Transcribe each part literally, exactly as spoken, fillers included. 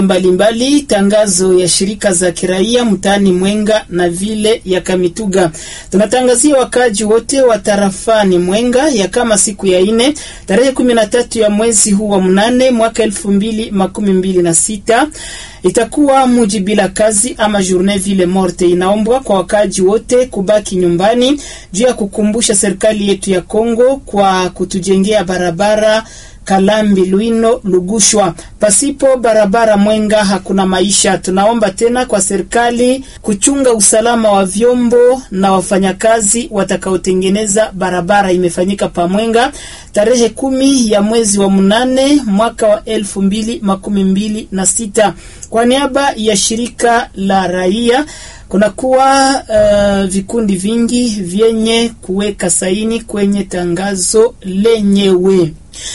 mbalimbali, tangazo ya shirika za kiraia mtaani Mwenga na vile ya Kamituga. Tunatangazia wakaji wote wa tarafani Mwenga ya kama siku ya ine tarehe kumi na tatu ya mwezi huu wa mnane mwaka elfu mbili makumi mbili na sita itakuwa muji bila kazi ama journée ville morte. Inaombwa kwa wakaji wote kubaki nyumbani juu ya kukumbusha serikali yetu ya Kongo kwa kutujengea barabara Kalambi, Luino, Lugushwa. Pasipo barabara Mwenga hakuna maisha. Tunaomba tena kwa serikali kuchunga usalama wa vyombo na wafanyakazi watakaotengeneza barabara. Imefanyika pa Mwenga tarehe kumi ya mwezi wa mnane mwaka wa elfu mbili makumi mbili na sita. Kwa niaba ya shirika la raia kunakuwa uh, vikundi vingi vyenye kuweka saini kwenye tangazo lenyewe.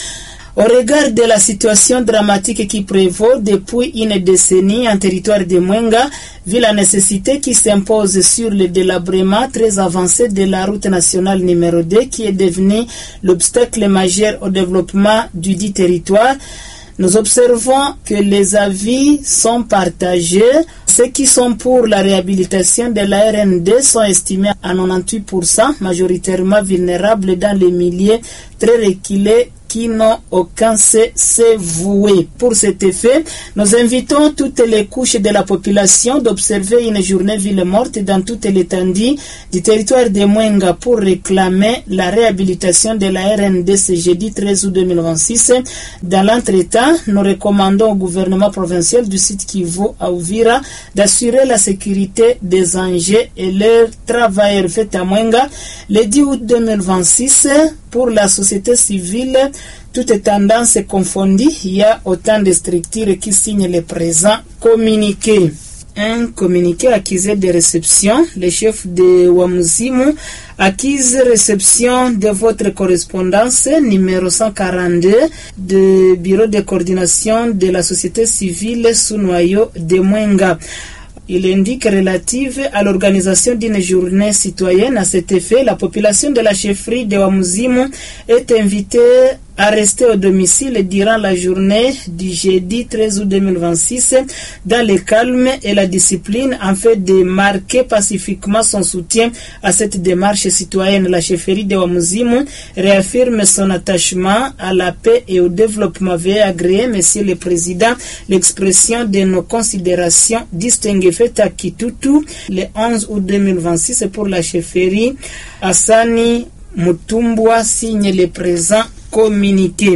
Au regard de la situation dramatique qui prévaut depuis une décennie en territoire de Mwenga, vu la nécessité qui s'impose sur le délabrement très avancé de la route nationale numéro deux qui est devenue l'obstacle majeur au développement du dit territoire, nous observons que les avis sont partagés. Ceux qui sont pour la réhabilitation de la R N D sont estimés à quatre-vingt-dix-huit pour cent, majoritairement vulnérables dans les milieux très reculés qui n'ont aucun cessez voué. Pour cet effet, nous invitons toutes les couches de la population d'observer une journée ville morte dans toute l'étendue du territoire de Mwenga pour réclamer la réhabilitation de la R N D ce jeudi treize août deux mille vingt-six. Dans l'entretemps, nous recommandons au gouvernement provincial du sud Kivu à Uvira d'assurer la sécurité des engins et leurs travailleurs faits à Mwenga le dix août deux mille vingt-six. Pour la société civile, toutes tendances confondues, il y a autant de structures qui signent le présent communiqué. Un communiqué accusé de réception. Le chef de Wamuzimu accuse réception de votre correspondance numéro cent quarante-deux du bureau de coordination de la société civile sous noyau de Mwenga. Il indique relative à l'organisation d'une journée citoyenne. À cet effet, la population de la chefferie de Wamuzimu est invitée à rester au domicile durant la journée du jeudi treize août deux mille vingt-six dans le calme et la discipline afin de marquer pacifiquement son soutien à cette démarche citoyenne. La chefferie de Wamuzimu réaffirme son attachement à la paix et au développement. Veuillez agréer, Monsieur le Président, l'expression de nos considérations distinguées faites à Kitutu le onze août deux mille vingt-six pour la chefferie. Hassani Mutumbwa signe le présent communiqué.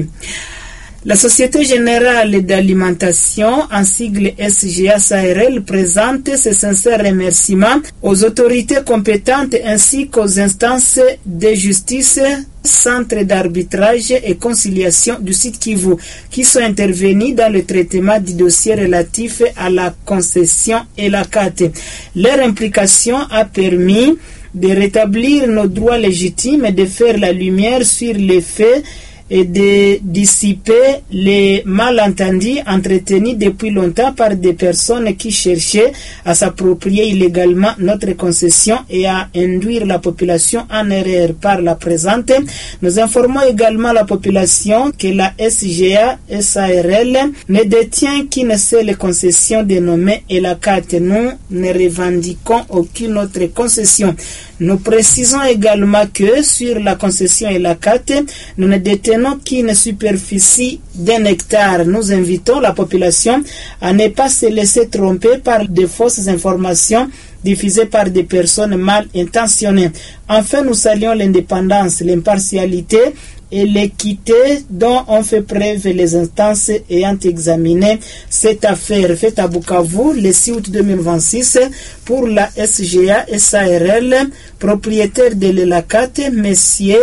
La Société Générale d'Alimentation, en sigle S G A S A R L, présente ses sincères remerciements aux autorités compétentes ainsi qu'aux instances de justice, centre d'arbitrage et conciliation du site Kivu, qui sont intervenus dans le traitement du dossier relatif à la concession et la C A T. Leur implication a permis de rétablir nos droits légitimes et de faire la lumière sur les faits et de dissiper les malentendus entretenus depuis longtemps par des personnes qui cherchaient à s'approprier illégalement notre concession et à induire la population en erreur. Par la présente, nous informons également la population que la S G A S A R L ne détient qu'une seule concession dénommée et la C A T. Nous ne revendiquons aucune autre concession. Nous précisons également que sur la concession et la C A T, nous ne détenons qu'une superficie d'un hectare. Nous invitons la population à ne pas se laisser tromper par de fausses informations diffusées par des personnes mal intentionnées. Enfin, nous saluons l'indépendance, l'impartialité et l'équité dont ont fait preuve les instances ayant examiné cette affaire faite à Bukavu le six août deux mille vingt-six pour la S G A S A R L, propriétaire de l'Elakate, Messier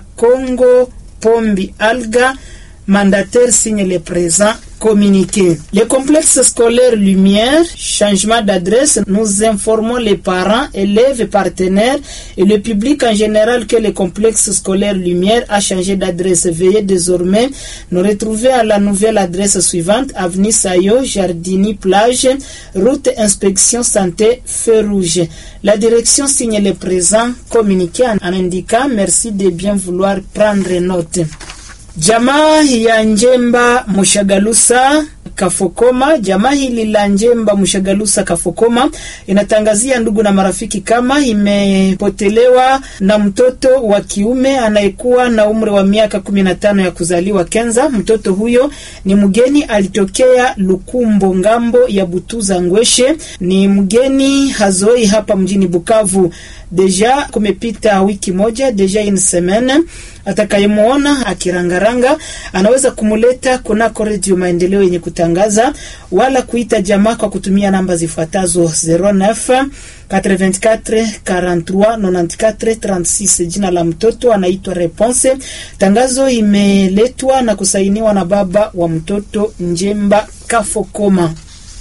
Akongo Pombi Alga, mandataire signe le présent communiqué. Le complexe scolaire Lumière, changement d'adresse, nous informons les parents, élèves, partenaires et le public en général que le complexe scolaire Lumière a changé d'adresse. Veuillez désormais nous retrouver à la nouvelle adresse suivante: avenue Sayo, Jardini, Plage, route inspection santé, feu rouge. La direction signe le présent communiqué en indiquant merci de bien vouloir prendre note. Jamaa ya Njemba Mushagalusa Kafokoma. Jamaa hili la Njemba Mshagalusa Kafokoma inatangazia ndugu na marafiki kama imepotelewa na mtoto wa kiume anayekuwa na umri wa miaka kumi na tano ya kuzaliwa Kenza. Mtoto huyo ni mgeni, alitokea Lukumbo ngambo ya Butuza Ngweshe, ni mgeni hazoi hapa mjini Bukavu. Deja kumepita wiki moja, deja in semaine. Atakayemuona akirangaranga anaweza kumuleta kunako Radio Maendeleo yenye kutangaza, wala kuita jamaa kwa kutumia namba zifuatazo zero neuf quatre-vingt-quatre quarante-trois quatre-vingt-quatre trente-six. Jina la mtoto anaitwa Reponse. Tangazo imeletwa na kusainiwa na baba wa mtoto Njemba Kafokoma.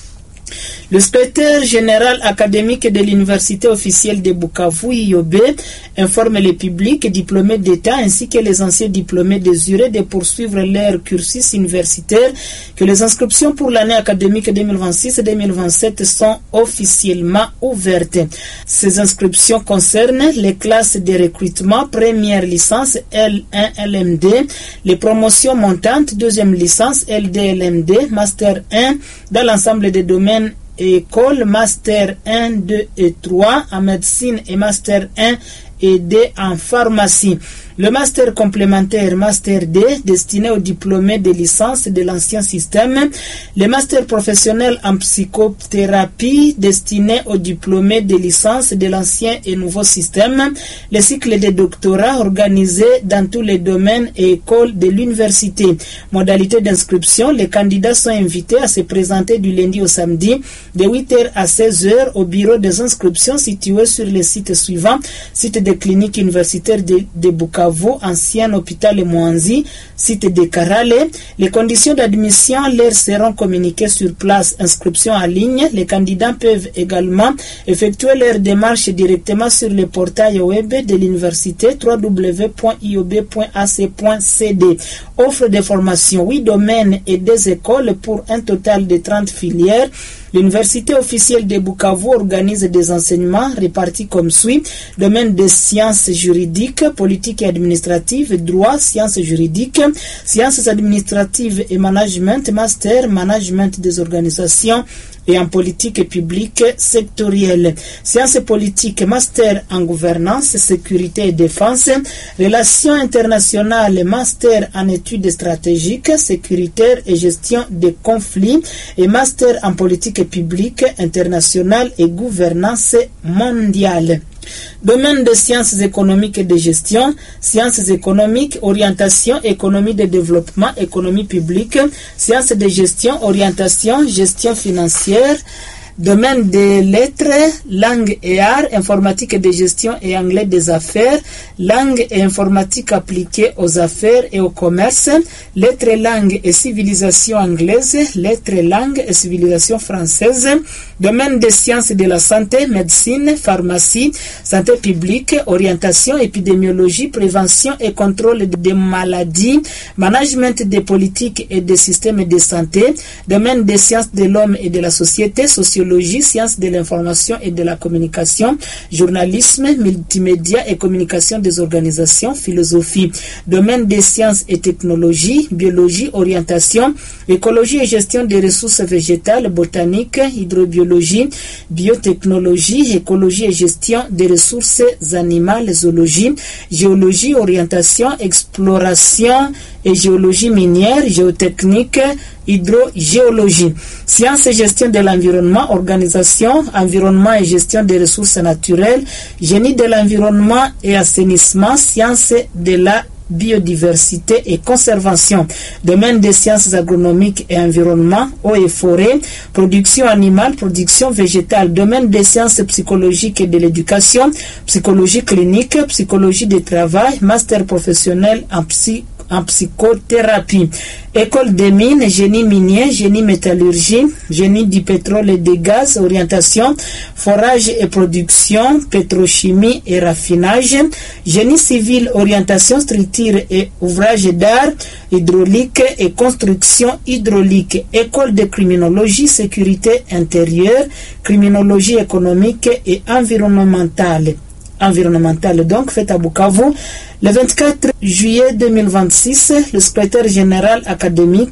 Le secrétaire général académique de l'Université officielle de Bukavu, I O B, informe les publics diplômés d'État ainsi que les anciens diplômés désireux de poursuivre leur cursus universitaire que les inscriptions pour l'année académique deux mille vingt-six deux mille vingt-sept sont officiellement ouvertes. Ces inscriptions concernent les classes de recrutement, première licence L un L M D, les promotions montantes, deuxième licence L deux L M D, master un dans l'ensemble des domaines école, master un, deux et trois en médecine et master un et deux en pharmacie. Le master complémentaire, master deux, destiné aux diplômés de licence de l'ancien système. Le master professionnel en psychothérapie, destiné aux diplômés de licence de l'ancien et nouveau système. Le cycle de doctorat organisé dans tous les domaines et écoles de l'université. Modalité d'inscription, les candidats sont invités à se présenter du lundi au samedi de huit heures à seize heures au bureau des inscriptions situé sur les sites suivants. Site de clinique universitaire de, de Bukavu, ancien hôpital Mwanzi, site de Karale. Les conditions d'admission leur seront communiquées sur place. Inscription en ligne. Les candidats peuvent également effectuer leur démarche directement sur le portail web de l'université w w w point i o b point a c point c d. Offre de formation huit domaines et des écoles pour un total de trente filières. L'Université officielle de Bukavu organise des enseignements répartis comme suit. Domaine des sciences juridiques, politique et administrative, droit, sciences juridiques, sciences administratives et management, master, management des organisations et en politique publique sectorielle. Sciences politiques, master en gouvernance, sécurité et défense, relations internationales, master en études stratégiques, sécuritaires et gestion des conflits et master en politique publique internationale et gouvernance mondiale. Domaine des sciences économiques et de gestion, sciences économiques, orientation, économie de développement, économie publique, sciences de gestion, orientation, gestion financière. Domaine des lettres, langue et arts, informatique de gestion et anglais des affaires, langue et informatique appliquée aux affaires et au commerce, lettres, langue et civilisation anglaise, lettres, langue et civilisation française. Domaine des sciences de la santé, médecine, pharmacie, santé publique, orientation, épidémiologie, prévention et contrôle des maladies, management des politiques et des systèmes de santé. Domaine des sciences de l'homme et de la société, sociologie, sciences de l'information et de la communication, journalisme, multimédia et communication des organisations, philosophie. Domaine des sciences et technologies, biologie, orientation, écologie et gestion des ressources végétales, botanique, hydrobiologie, biotechnologie, écologie et gestion des ressources animales, zoologie, géologie, orientation, exploration et géologie minière, géotechnique, hydrogéologie. Sciences et gestion de l'environnement, organisation, environnement et gestion des ressources naturelles, génie de l'environnement et assainissement, sciences de la biodiversité et conservation. Domaine des sciences agronomiques et environnement, eau et forêt, production animale, production végétale. Domaine des sciences psychologiques et de l'éducation, psychologie clinique, psychologie du travail, master professionnel en psy en psychothérapie. École des mines, génie minier, génie métallurgie, génie du pétrole et des gaz, orientation, forage et production, pétrochimie et raffinage, génie civil, orientation, structure et ouvrage d'art, hydraulique et construction hydraulique. École de criminologie, sécurité intérieure, criminologie économique et environnementale. environnementale donc faite à Bukavu le vingt-quatre juillet deux mille vingt-six. Le secrétaire général académique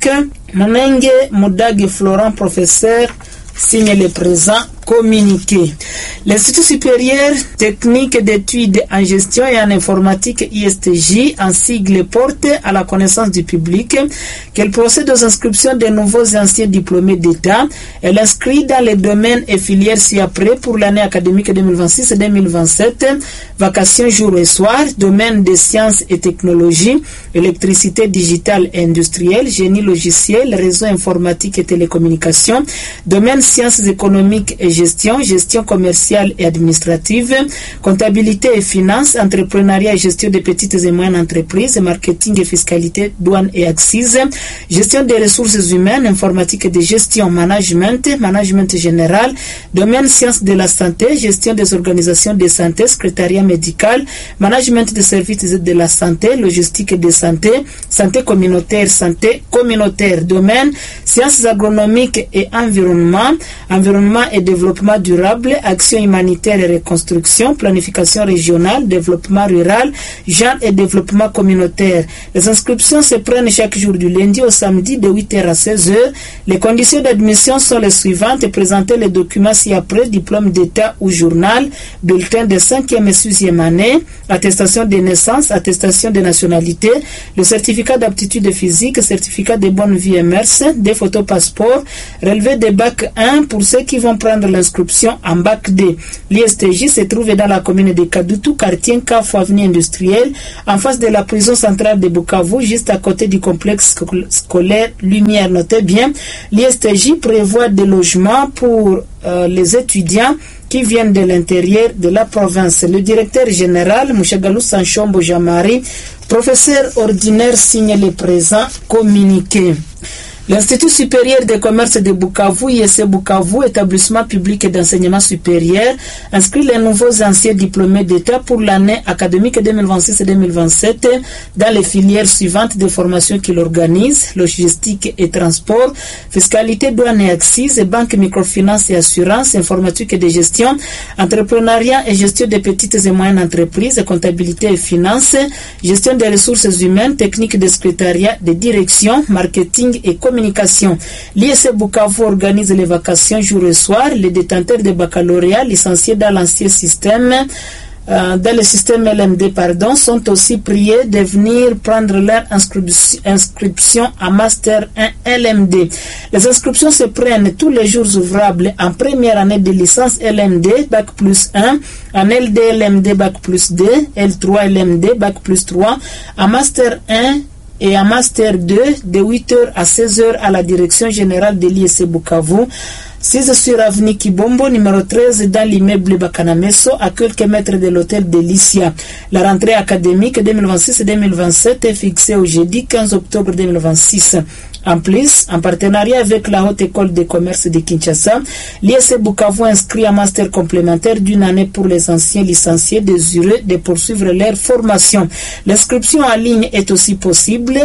Monenge Mudage Florent, professeur, signe le présent communiqué. L'Institut supérieur technique d'études en gestion et en informatique I S T J, en sigle, porte à la connaissance du public qu'elle procède aux inscriptions des nouveaux et anciens diplômés d'État. Elle inscrit dans les domaines et filières ci-après pour l'année académique deux mille vingt-six deux mille vingt-sept, vacations jour et soir, domaine des sciences et technologies, électricité digitale et industrielle, génie logiciel, réseau informatique et télécommunications, domaine sciences économiques et gestion, gestion commerciale et administrative, comptabilité et finances, entrepreneuriat et gestion des petites et moyennes entreprises, marketing et fiscalité, douane et axes, gestion des ressources humaines, informatique et de gestion, management, management général, domaine sciences de la santé, gestion des organisations de santé, secrétariat médical, management des services de la santé, logistique et de santé, santé communautaire, santé communautaire, domaine sciences agronomiques et environnement, environnement et développement durable, action humanitaire et reconstruction, planification régionale, développement rural, genre et développement communautaire. Les inscriptions se prennent chaque jour du lundi au samedi de huit heures à seize heures. Les conditions d'admission sont les suivantes: présenter les documents ci-après, diplôme d'état ou journal, bulletin de cinquième et sixième année, attestation de naissance, attestation de nationalité, le certificat d'aptitude physique, certificat de bonne vie et mœurs, des photos passeport, relevé de bac un pour ceux qui vont prendre l'inscription en bac D. L'I S T J se trouve dans la commune de Kadutu, quartier Kafou, avenue industrielle, en face de la prison centrale de Bukavu, juste à côté du complexe scolaire Lumière. Notez bien, l'I S T J prévoit des logements pour euh, les étudiants qui viennent de l'intérieur de la province. Le directeur général, M. Galou Sanchombo Jamari, professeur ordinaire, signe le présent communiqué. L'Institut supérieur de commerce de Bukavu, I S C Bukavu, établissement public d'enseignement supérieur, inscrit les nouveaux anciens diplômés d'État pour l'année académique deux mille vingt-six deux mille vingt-sept dans les filières suivantes de formation qu'il organise: logistique et transport, fiscalité, douane et axes, banque, microfinance et assurance, informatique et de gestion, entrepreneuriat et gestion des petites et moyennes entreprises, comptabilité et finances, gestion des ressources humaines, technique de secrétariat, de direction, marketing et communication. Communication. L'I S C Bukavu organise les vacations jour et soir. Les détenteurs de baccalauréat licenciés dans l'ancien système, euh, dans le système L M D, pardon, sont aussi priés de venir prendre leur inscription, inscription à Master un L M D. Les inscriptions se prennent tous les jours ouvrables en première année de licence L M D, Bac plus un, en L D L M D, Bac plus deux, L trois L M D, Bac plus trois, en Master un et en Master deux de huit heures à seize heures à la direction générale de l'I S C Bukavu, six sur avenue Kibombo, numéro treize, dans l'immeuble Bakanameso, à quelques mètres de l'hôtel Delicia. La rentrée académique deux mille vingt-six deux mille vingt-sept est fixée au jeudi quinze octobre deux mille vingt-six. En plus, en partenariat avec la Haute École de Commerce de Kinshasa, l'I S C Bukavu inscrit un master complémentaire d'une année pour les anciens licenciés désireux de poursuivre leur formation. L'inscription en ligne est aussi possible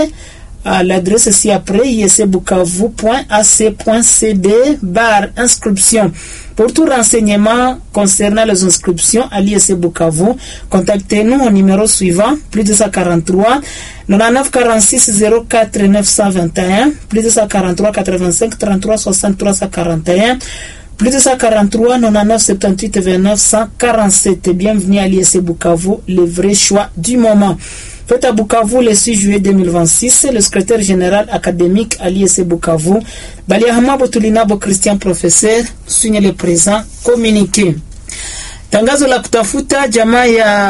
à l'adresse ci-après, iscbukavu point a c point c d barre inscription. Pour tout renseignement concernant les inscriptions à l'I S C Bukavu, contactez-nous au numéro suivant, plus deux cent quarante-trois, quatre-vingt-neuf quarante-six zéro quatre neuf cent vingt et un, plus deux cent quarante-trois, quatre-vingt-cinq trente-trois soixante-trois cent quarante et un, plus deux cent quarante-trois, quatre-vingt-neuf soixante-dix-huit vingt-neuf cent quarante-sept. Bienvenue à l'I S C Bukavu, le vrai choix du moment. Fête à Bukavu le six juillet deux mille vingt-six, le secrétaire général académique à l'I S C Bukavu, Baliahama Botulinabo Christian, professeur, signe le présent communiqué. Tangazo la kutafuta jamaa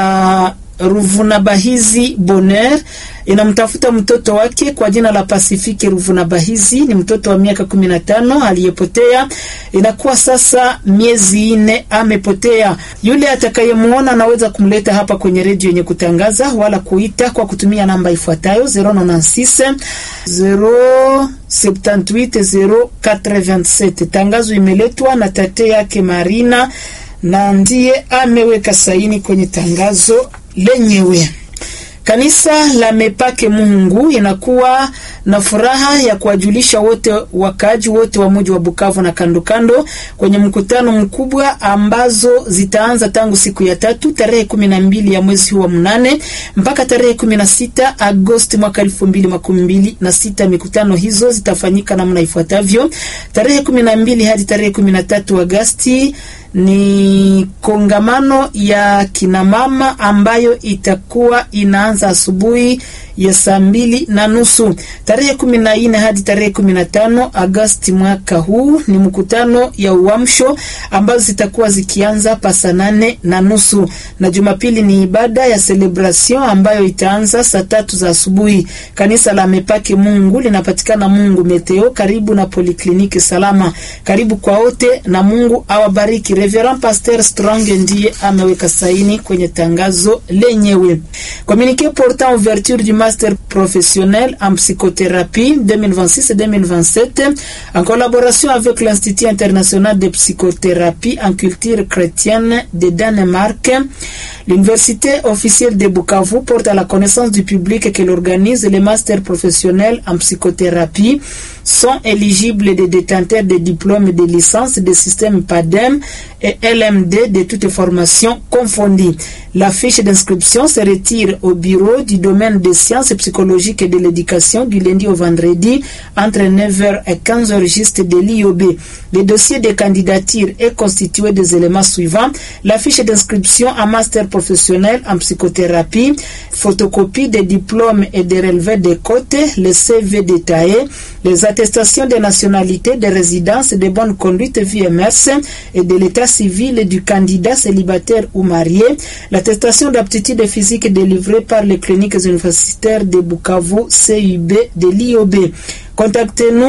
ya Ruvunabahizi Bonheur inamtafuta mtoto wake kwa jina la Pacifique Ruvunabahizi. Ni mtoto wa miaka kumi na tano aliyepotea, inakuwa sasa miezi nne amepotea. Yule atakayemuona anaweza kumleta hapa kwenye redio yenye kutangaza wala kuita kwa kutumia namba ifuatayo zero nane six zero sept huit zero quatre deux sept. Tangazo imeletwa na tate yake Marina na ndiye ameweka saini kwenye tangazo lenyewe. Kanisa la Mepake Mungu inakuwa na furaha ya kuwajulisha wote wakaaji wote wa mji wa Bukavu na kando kando kwenye mkutano mkubwa ambazo zitaanza tangu siku ya tatu tarehe kumi na mbili ya mwezi huu wa mnane mpaka tarehe kumi na sita Agosti mwaka elfu mbili makumi mbili na sita. Mikutano hizo zitafanyika namna ifuatavyo: tarehe kumi na mbili hadi tarehe kumi na tatu Agosti ni kongamano ya kinamama ambayo itakuwa inaanza asubuhi ya saa mbili na nusu. Tarehe kumi na nne hadi tarehe kumi na tano Agosti mwaka huu ni mkutano ya uamsho ambazo zitakuwa zikianza pasa nane na nusu, na Jumapili ni ibada ya celebration ambayo itaanza saa tatu za asubuhi. Kanisa la Mepake Mungu linapatikana Mungu Meteo karibu na Polikliniki Salama. Karibu kwa wote na Mungu awabariki. Reverend Pasteur Strong ndiye ameweka saini kwenye tangazo lenyewe. Communiqué portant ouverture du master professionnel en psychothérapie deux mille vingt-six deux mille vingt-sept en collaboration avec l'Institut international de psychothérapie en culture chrétienne de Danemark. L'université officielle de Bukavu porte à la connaissance du public qu'elle organise les masters professionnels en psychothérapie. Sont éligibles des détenteurs de diplômes de licence de système P A D E M et L M D de toutes formations confondues. La fiche d'inscription se retire au bureau du domaine des sciences psychologiques et de l'éducation du lundi au vendredi entre neuf heures et quinze heures juste de l'I O B. Le dossier de candidature est constitué des éléments suivants: la fiche d'inscription en master professionnel en psychothérapie, photocopie des diplômes et des relevés de côté, le C V détaillé, les attestations de nationalité, de résidence, de bonne conduite V M S et de l'état civil du candidat célibataire ou marié, l'attestation d'aptitude physique délivrée par les cliniques universitaires de Bukavu, C U B de l'I O B. Contactez-nous